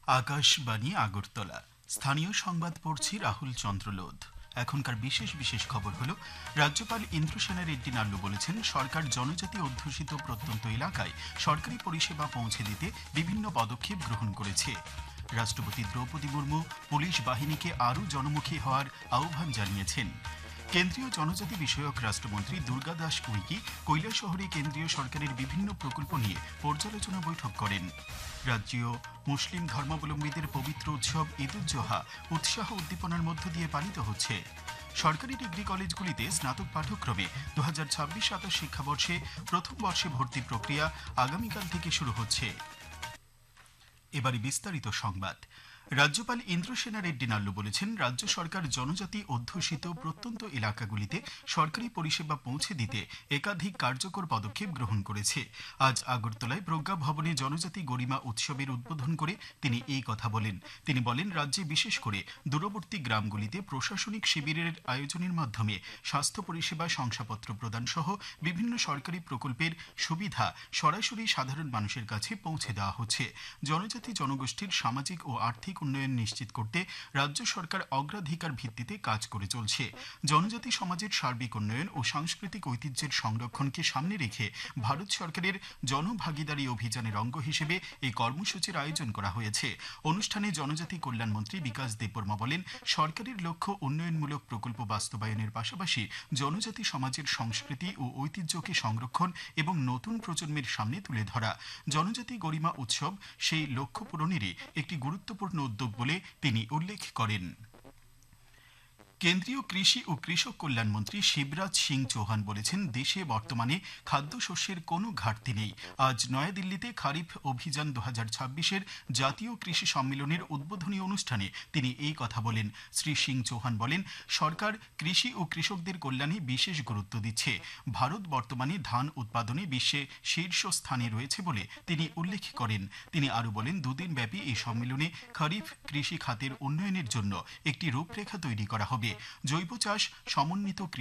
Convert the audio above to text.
আকাশবাণী আগরতলা। স্থানীয় সংবাদ পড়ছি রাহুল চন্দ্রলোধ। এখনকার বিশেষ বিশেষ খবর হলো, রাজ্যপাল ইন্দ্রসেনা রেড্ডি নাল্লু বলেছেন সরকার জনজাতি অধ্যুষিত প্রত্যন্ত এলাকায় সরকারি পরিষেবা পৌঁছে দিতে বিভিন্ন পদক্ষেপ গ্রহণ করেছে। রাষ্ট্রপতি দ্রৌপদী মুর্মু পুলিশ বাহিনীকে আরও জনমুখী হওয়ার আহ্বান জানিয়েছেন। কেন্দ্রীয় জনজাতি বিষয়ক রাষ্ট্রমন্ত্রী দুর্গা দাস উইকি কৈলাসহরে কেন্দ্রীয় সরকারের বিভিন্ন প্রকল্প নিয়ে পর্যালোচনা বৈঠক করেন। রাজ্যীয় মুসলিম ধর্মাবলম্বীদের পবিত্র উৎসব ঈদুজ্জোহা উৎসাহ উদ্দীপনার মধ্য দিয়ে পালিত হচ্ছে। সরকারি ডিগ্রি কলেজগুলিতে স্নাতক পাঠ্যক্রমে 2026-27 শিক্ষাবর্ষে প্রথম বর্ষে ভর্তি প্রক্রিয়া আগামীকাল থেকে শুরু হচ্ছে। এবারে বিস্তারিত সংবাদ। রাজ্যপাল ইন্দ্রসেনা রেড্ডি নাল্লু বলেছেন রাজ্য সরকার জনজাতি অধ্যুষিত প্রত্যন্ত এলাকাগুলিতে সরকারি পরিষেবা পৌঁছে দিতে একাধিক কার্যকর পদক্ষেপ গ্রহণ করেছে। আজ আগরতলায় প্রজ্ঞা ভবনে জনজাতি গরিমা উৎসবের উদ্বোধন করে তিনি এই কথা বলেন। তিনি বলেন রাজ্যে বিশেষ করে দূরবর্তী গ্রামগুলিতে প্রশাসনিক শিবিরের আয়োজনের মাধ্যমে স্বাস্থ্য পরিষেবা, শংসাপত্র প্রদান সহ বিভিন্ন সরকারি প্রকল্পের সুবিধা সরাসরি সাধারণ মানুষের কাছে পৌঁছে দেওয়া হচ্ছে। জনজাতি জনগোষ্ঠীর সামাজিক ও আর্থিক উন্নয়ন নিশ্চিত করতে রাজ্য সরকার অগ্রাধিকার ভিত্তিতে কাজ করে চলছে। জনজাতি সমাজের সার্বিক উন্নয়ন ও সাংস্কৃতিক ঐতিহ্যের সংরক্ষণকে সামনে রেখে ভারত সরকারের জনভাগিদারি অভিযানের অঙ্গ হিসেবে এই কর্মসূচির আয়োজন করা হয়েছে। অনুষ্ঠানে জনজাতি কল্যাণ মন্ত্রী বিকাশ দেববর্মা বলেন সরকারের লক্ষ্য উন্নয়নমূলক প্রকল্প বাস্তবায়নের পাশাপাশি জনজাতি সমাজের সংস্কৃতি ও ঐতিহ্যকে সংরক্ষণ এবং নতুন প্রজন্মের সামনে তুলে ধরা। জনজাতি গরিমা উৎসব সেই লক্ষ্য পূরণেরই একটি গুরুত্বপূর্ণ উদ্যোগ বলে তিনি উল্লেখ করেন। কেন্দ্রীয় কৃষি ও কৃষক কল্যাণ মন্ত্রী শিবরাজ সিং চৌহান বলেছেন দেশে বর্তমানে খাদ্যশস্যের কোনো ঘাটতি নেই। আজ নয়াদিল্লিতে খারিফ অভিযান 2026-এর জাতীয় কৃষি সম্মেলনের উদ্বোধনী অনুষ্ঠানে তিনি এই কথা বলেন। শ্রী সিং চৌহান বলেন সরকার কৃষি ও কৃষকদের কল্যাণে বিশেষ গুরুত্ব দিচ্ছে। ভারত বর্তমানে ধান উৎপাদনে বিশ্বে শীর্ষ স্থানে রয়েছে বলে তিনি উল্লেখ করেন। তিনি আরও বলেন দুদিন ব্যাপী এই সম্মেলনে খারিফ কৃষি খাতের উন্নয়নের জন্য একটি রূপরেখা তৈরি করা হবে। জৈব চাষ, সমন্বিত